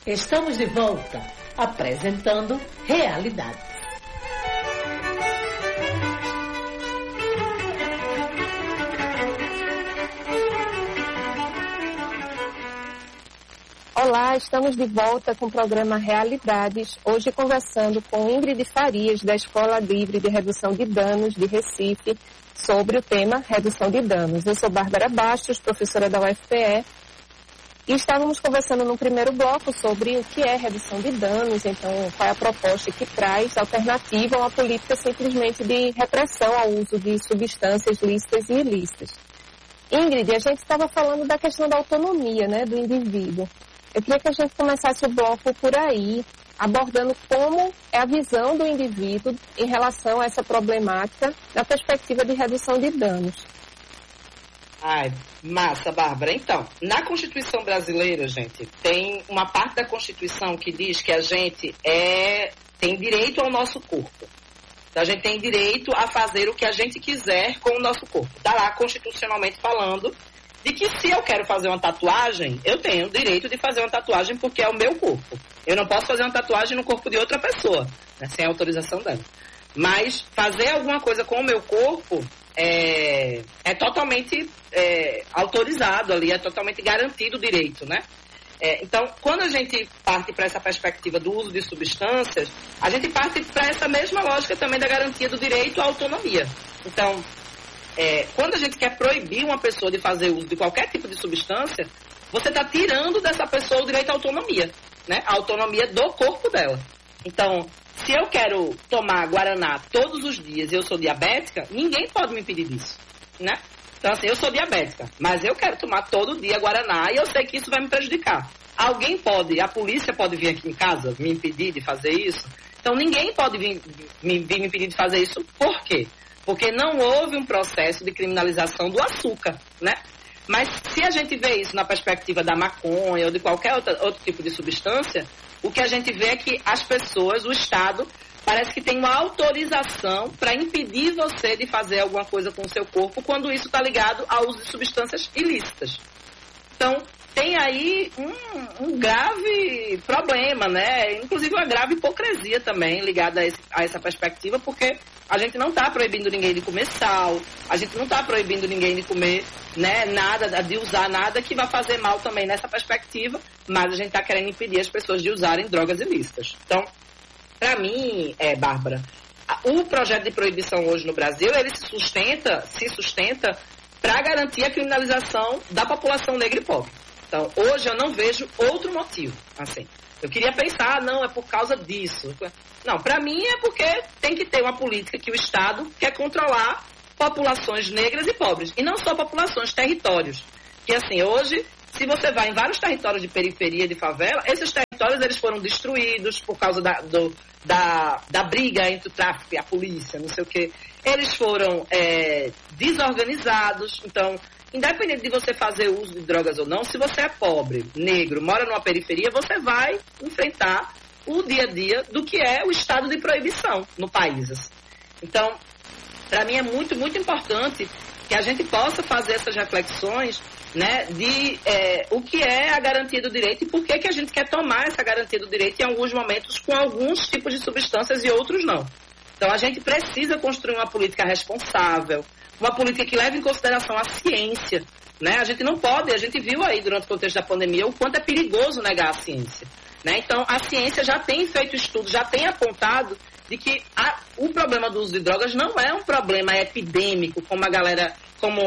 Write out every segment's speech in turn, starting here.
Estamos de volta, apresentando Realidades. Olá, estamos de volta com o programa Realidades, hoje conversando com Ingrid Farias, da Escola Livre de Redução de Danos de Recife, sobre o tema Redução de Danos. Eu sou Bárbara Bastos, professora da UFPE, e estávamos conversando no primeiro bloco sobre o que é redução de danos, então qual é a proposta que traz alternativa a uma política simplesmente de repressão ao uso de substâncias lícitas e ilícitas. Ingrid, a gente estava falando da questão da autonomia, né, do indivíduo. Eu queria que a gente começasse o bloco por aí, abordando como é a visão do indivíduo em relação a essa problemática na perspectiva de redução de danos. Ai, massa, Bárbara. Então, na Constituição brasileira, gente, tem uma parte da Constituição que diz que a gente tem direito ao nosso corpo. Então, a gente tem direito a fazer o que a gente quiser com o nosso corpo. Está lá constitucionalmente falando de que se eu quero fazer uma tatuagem, eu tenho o direito de fazer uma tatuagem porque é o meu corpo. Eu não posso fazer uma tatuagem no corpo de outra pessoa, né, sem autorização dela. Mas fazer alguma coisa com o meu corpo é totalmente autorizado ali, é totalmente garantido o direito, né? Então, quando a gente parte para essa perspectiva do uso de substâncias, a gente parte para essa mesma lógica também da garantia do direito à autonomia. Então, quando a gente quer proibir uma pessoa de fazer uso de qualquer tipo de substância, você está tirando dessa pessoa o direito à autonomia, né? A autonomia do corpo dela. Então, se eu quero tomar Guaraná todos os dias e eu sou diabética, ninguém pode me impedir disso, né? Então, assim, eu sou diabética, mas eu quero tomar todo dia Guaraná e eu sei que isso vai me prejudicar. Alguém pode, a polícia pode vir aqui em casa me impedir de fazer isso? Então, ninguém pode vir me impedir de fazer isso. Por quê? Porque não houve um processo de criminalização do açúcar, né? Mas se a gente vê isso na perspectiva da maconha ou de qualquer outro tipo de substância, o que a gente vê é que as pessoas, o Estado, parece que tem uma autorização para impedir você de fazer alguma coisa com o seu corpo quando isso está ligado ao uso de substâncias ilícitas. Então, tem aí um grave problema, né? Inclusive uma grave hipocrisia também ligada a essa perspectiva, porque a gente não está proibindo ninguém de comer sal, a gente não está proibindo ninguém de comer, né, nada, de usar nada que vai fazer mal também nessa perspectiva, mas a gente está querendo impedir as pessoas de usarem drogas ilícitas. Então, para mim, Bárbara, o projeto de proibição hoje no Brasil, ele se sustenta para garantir a criminalização da população negra e pobre. Então, hoje eu não vejo outro motivo, assim. Eu queria pensar, não, é por causa disso. Não, para mim é porque tem que ter uma política que o Estado quer controlar populações negras e pobres. E não só populações, territórios. Que, assim, hoje, se você vai em vários territórios de periferia, de favela, esses territórios eles foram destruídos por causa da briga entre o tráfico e a polícia, não sei o quê. Eles foram desorganizados, então, independente de você fazer uso de drogas ou não, se você é pobre, negro, mora numa periferia, você vai enfrentar o dia a dia do que é o estado de proibição no país. Assim. Então, para mim é muito, muito importante que a gente possa fazer essas reflexões, né, de o que é a garantia do direito e por que a gente quer tomar essa garantia do direito em alguns momentos com alguns tipos de substâncias e outros não. Então, a gente precisa construir uma política responsável, uma política que leve em consideração a ciência, né? A gente não pode, a gente viu aí durante o contexto da pandemia o quanto é perigoso negar a ciência, né? Então, a ciência já tem feito estudos, já tem apontado de que o problema do uso de drogas não é um problema epidêmico, como a galera, como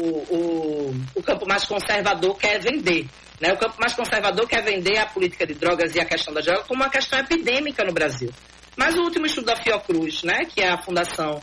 o campo mais conservador quer vender, né? O campo mais conservador quer vender a política de drogas e a questão da droga como uma questão epidêmica no Brasil. Mas o último estudo da Fiocruz, né, que é a fundação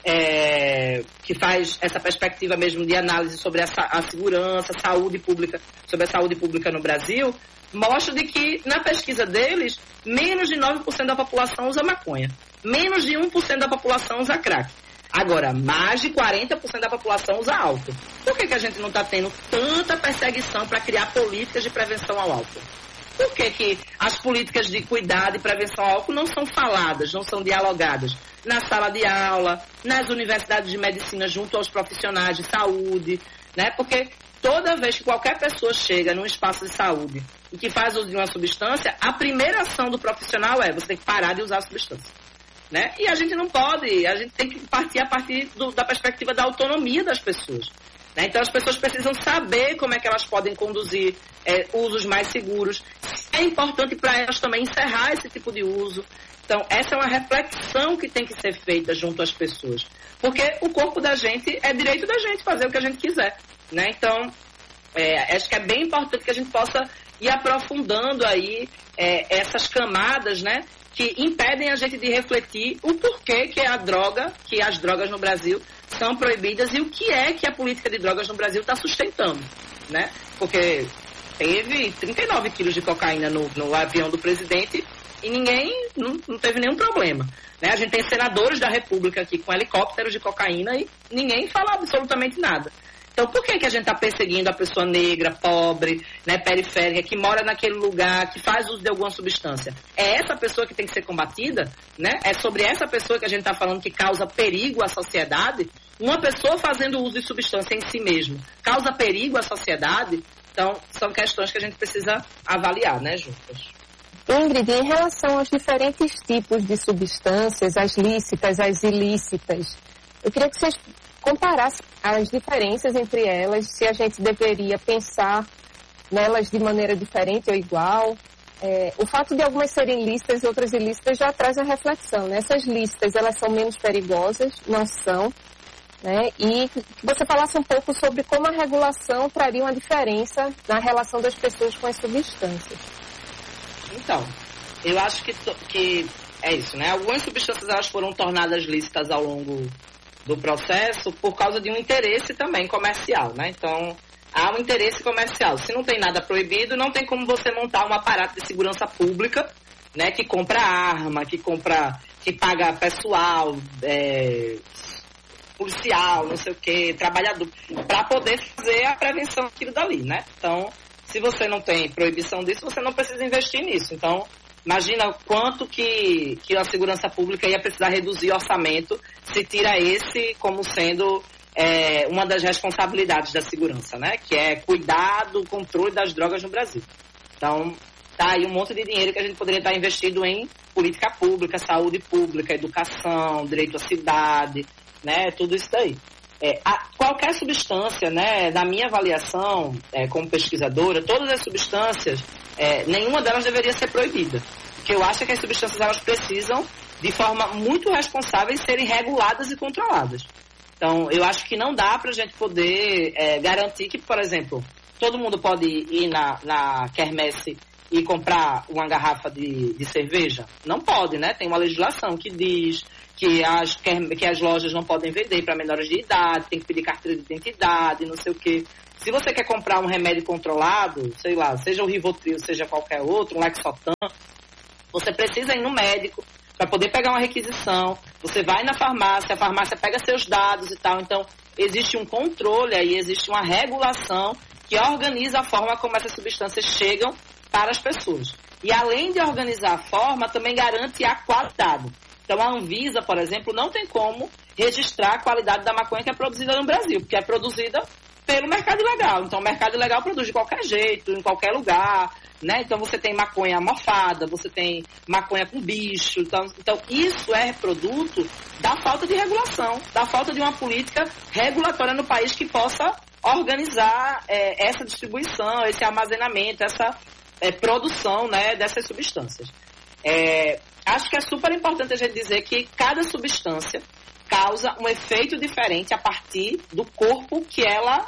que faz essa perspectiva mesmo de análise sobre a segurança, saúde pública, sobre a saúde pública no Brasil, mostra de que, na pesquisa deles, menos de 9% da população usa maconha, menos de 1% da população usa crack. Agora, mais de 40% da população usa álcool. Por que a gente não está tendo tanta perseguição para criar políticas de prevenção ao álcool? Por que as políticas de cuidado e prevenção ao álcool não são faladas, não são dialogadas na sala de aula, nas universidades de medicina junto aos profissionais de saúde, né? Porque toda vez que qualquer pessoa chega num espaço de saúde e que faz uso de uma substância, a primeira ação do profissional é você tem que parar de usar a substância. Né? E a gente não pode, a gente tem que partir da perspectiva da autonomia das pessoas. Né? Então as pessoas precisam saber como é que elas podem conduzir usos mais seguros. É importante para elas também encerrar esse tipo de uso. Então essa é uma reflexão que tem que ser feita junto às pessoas. Porque o corpo da gente é direito da gente fazer o que a gente quiser. Né? Então acho que é bem importante que a gente possa ir aprofundando aí essas camadas, né, que impedem a gente de refletir o porquê que as drogas no Brasil são proibidas e o que é que a política de drogas no Brasil está sustentando, né? Porque teve 39 quilos de cocaína no avião do presidente e ninguém não teve nenhum problema. Né? A gente tem senadores da República aqui com helicópteros de cocaína e ninguém fala absolutamente nada. Então, por que a gente está perseguindo a pessoa negra, pobre, né, periférica, que mora naquele lugar, que faz uso de alguma substância? É essa pessoa que tem que ser combatida? Né? É sobre essa pessoa que a gente está falando que causa perigo à sociedade? Uma pessoa fazendo uso de substância em si mesmo causa perigo à sociedade? Então, são questões que a gente precisa avaliar, né, juntas? Ingrid, em relação aos diferentes tipos de substâncias, as lícitas, as ilícitas, eu queria que vocês comparassem as diferenças entre elas, se a gente deveria pensar nelas de maneira diferente ou igual. O fato de algumas serem lícitas e outras ilícitas já traz a reflexão, né? Essas lícitas, elas são menos perigosas, não são, né? E que você falasse um pouco sobre como a regulação traria uma diferença na relação das pessoas com as substâncias. Então, eu acho que é isso, né? Algumas substâncias elas foram tornadas lícitas ao longo do processo por causa de um interesse também comercial, né? Então, há um interesse comercial. Se não tem nada proibido, não tem como você montar um aparato de segurança pública, né? Que compra arma, que paga pessoal, policial, não sei o quê, trabalhador, para poder fazer a prevenção daquilo dali, né? Então, se você não tem proibição disso, você não precisa investir nisso. Então, imagina quanto que a segurança pública ia precisar reduzir o orçamento se tira esse como sendo uma das responsabilidades da segurança, né? Que é cuidar do controle das drogas no Brasil. Então, tá aí um monte de dinheiro que a gente poderia estar investido em política pública, saúde pública, educação, direito à cidade, né? Tudo isso daí. Qualquer substância, né, na minha avaliação como pesquisadora, todas as substâncias, nenhuma delas deveria ser proibida. Porque eu acho que as substâncias elas precisam, de forma muito responsável, serem reguladas e controladas. Então, eu acho que não dá para a gente poder garantir que, por exemplo, todo mundo pode ir na quermesse e comprar uma garrafa de cerveja? Não pode, né? Tem uma legislação que diz que as lojas não podem vender para menores de idade, tem que pedir carteira de identidade, não sei o quê. Se você quer comprar um remédio controlado, sei lá, seja o Rivotril, seja qualquer outro, um Lexotan, você precisa ir no médico para poder pegar uma requisição. Você vai na farmácia, a farmácia pega seus dados e tal. Então, existe um controle aí, existe uma regulação que organiza a forma como essas substâncias chegam para as pessoas. E além de organizar a forma, também garante a qualidade. Então, a Anvisa, por exemplo, não tem como registrar a qualidade da maconha que é produzida no Brasil, porque é produzida pelo mercado ilegal. Então, o mercado ilegal produz de qualquer jeito, em qualquer lugar, né? Então, você tem maconha mofada, você tem maconha com bicho. Então, isso é produto da falta de regulação, da falta de uma política regulatória no país que possa organizar essa distribuição, esse armazenamento, essa produção, né, dessas substâncias. Acho que é super importante a gente dizer que cada substância causa um efeito diferente a partir do corpo que ela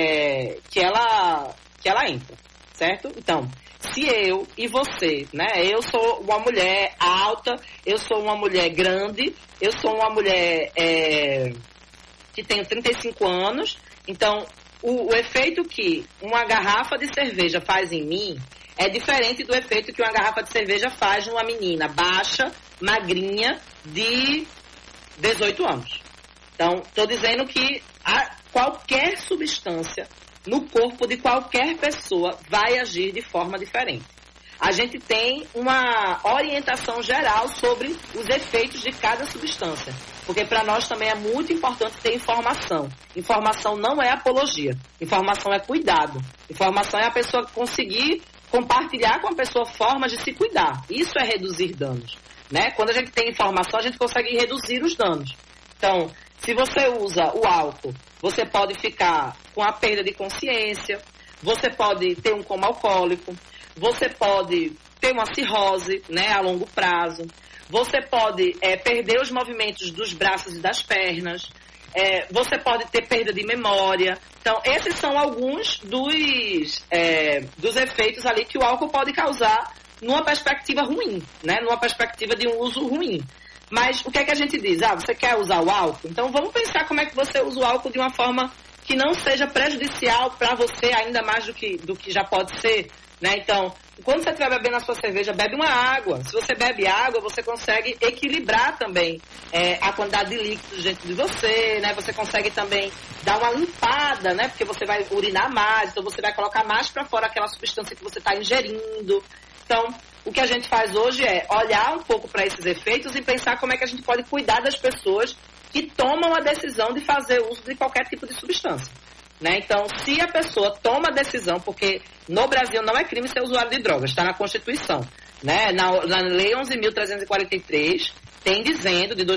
entra, certo? Então, se eu e você, né, eu sou uma mulher alta, eu sou uma mulher grande, eu sou uma mulher que tenho 35 anos, então o efeito que uma garrafa de cerveja faz em mim é diferente do efeito que uma garrafa de cerveja faz numa menina baixa, magrinha, de 18 anos. Então, estou dizendo que qualquer substância no corpo de qualquer pessoa vai agir de forma diferente. a gente tem uma orientação geral sobre os efeitos de cada substância. Porque para nós também é muito importante ter informação. Informação não é apologia. Informação é cuidado. Informação é a pessoa conseguir compartilhar com a pessoa formas de se cuidar. Isso é reduzir danos, né? Quando a gente tem informação, a gente consegue reduzir os danos. Então, se você usa o álcool, você pode ficar com a perda de consciência, você pode ter um coma alcoólico, você pode ter uma cirrose, né, a longo prazo, você pode perder os movimentos dos braços e das pernas, você pode ter perda de memória. Então, esses são alguns dos efeitos ali que o álcool pode causar numa perspectiva ruim, né, numa perspectiva de um uso ruim. Mas o que é que a gente diz? Você quer usar o álcool? Então vamos pensar como é que você usa o álcool de uma forma que não seja prejudicial para você ainda mais do que já pode ser, né? Então, quando você estiver bebendo a sua cerveja, bebe uma água. Se você bebe água, você consegue equilibrar também a quantidade de líquidos dentro de você, né? Você consegue também dar uma limpada, né? Porque você vai urinar mais, então você vai colocar mais para fora aquela substância que você está ingerindo. Então, o que a gente faz hoje é olhar um pouco para esses efeitos e pensar como é que a gente pode cuidar das pessoas que tomam a decisão de fazer uso de qualquer tipo de substância, né? Então, se a pessoa toma a decisão, porque no Brasil não é crime ser usuário de drogas, está na Constituição, né? Na Lei 11.343, tem dizendo, de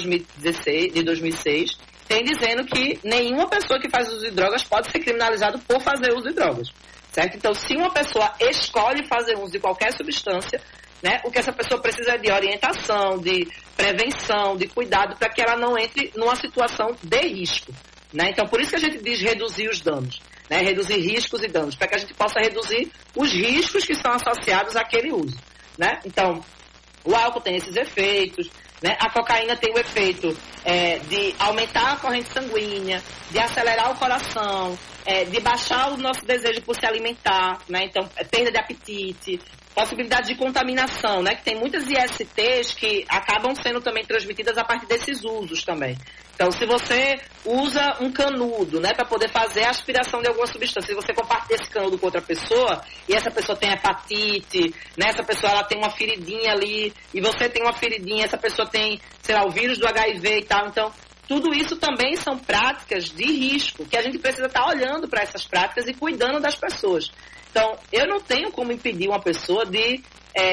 2006, tem dizendo que nenhuma pessoa que faz uso de drogas pode ser criminalizada por fazer uso de drogas. Certo? Então, se uma pessoa escolhe fazer uso de qualquer substância, né, o que essa pessoa precisa é de orientação, de prevenção, de cuidado, para que ela não entre numa situação de risco, né? Então, por isso que a gente diz reduzir os danos, né? Reduzir riscos e danos, para que a gente possa reduzir os riscos que são associados àquele uso, né? Então, o álcool tem esses efeitos, né? A cocaína tem o efeito de aumentar a corrente sanguínea, de acelerar o coração, de baixar o nosso desejo por se alimentar, né? Então, perda de apetite, possibilidade de contaminação, né? Que tem muitas ISTs que acabam sendo também transmitidas a partir desses usos também. Então, se você usa um canudo, né, para poder fazer a aspiração de alguma substância, se você compartilha esse canudo com outra pessoa, e essa pessoa tem hepatite, né, essa pessoa ela tem uma feridinha ali, e você tem uma feridinha, essa pessoa tem, sei lá, o vírus do HIV e tal, então, tudo isso também são práticas de risco, que a gente precisa estar olhando para essas práticas e cuidando das pessoas. Então, eu não tenho como impedir uma pessoa de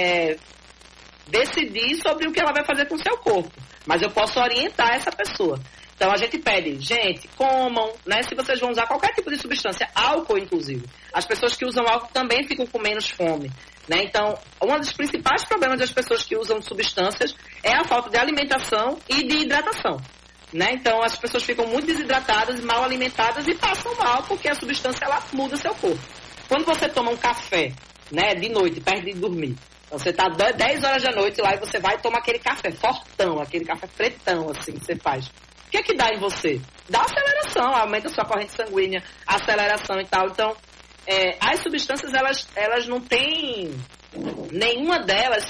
decidir sobre o que ela vai fazer com o seu corpo, mas eu posso orientar essa pessoa. Então, a gente pede, gente, comam, né? Se vocês vão usar qualquer tipo de substância, álcool inclusive. As pessoas que usam álcool também ficam com menos fome, né? Então, um dos principais problemas das pessoas que usam substâncias é a falta de alimentação e de hidratação, né? Então, as pessoas ficam muito desidratadas, mal alimentadas e passam mal porque a substância, ela muda seu corpo. Quando você toma um café, né, de noite, perto de dormir, então você tá 10 horas da noite lá e você vai tomar aquele café fortão, aquele café pretão, assim, que você faz. O que é que dá em você? Dá aceleração, aumenta a sua corrente sanguínea, aceleração e tal. Então, as substâncias, elas não têm, nenhuma delas